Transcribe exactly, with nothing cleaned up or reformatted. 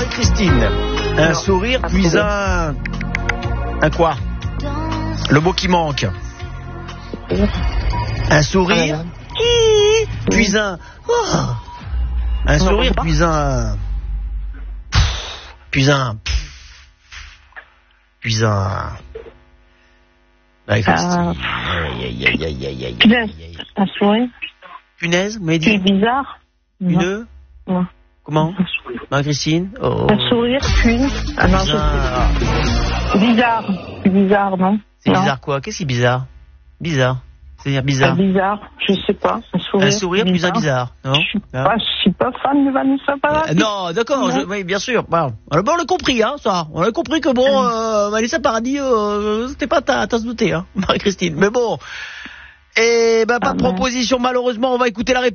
Marie-Christine. Un Non, sourire, pas puis trouvé. un... Un quoi? Le mot qui manque. Un sourire, hi, puis un... oh. Un Non, sourire, pas. puis un... Puis un... Puis un... Marie-Christine. Aïe, aïe, aïe, aïe, aïe, aïe, Punaise. aïe, aïe. Un sourire. Punaise, vous m'avez C'est dit? bizarre. Non. Une... Ouais. Comment? Marie-Christine? Oh. Un sourire, puis. Ah non, je Bizarre. sais. Bizarre. C'est bizarre, non? C'est Non. bizarre quoi? Qu'est-ce qui est bizarre? Bizarre. C'est-à-dire Ah, bizarre. bizarre. Je sais pas. Un sourire. Un sourire, puis un bizarre. Non? Je suis Hein? pas, je suis pas fan de Vanessa Paradis. Euh, non, d'accord, je- Non. oui, bien sûr. Bon, on a compris, hein, ça. On a compris que bon, euh, Vanessa Paradis, euh, c'était pas ta tasse de thé, hein, Marie-Christine. Mais bon, et ben pas Ah, de ouais. proposition, malheureusement, on va écouter la réponse.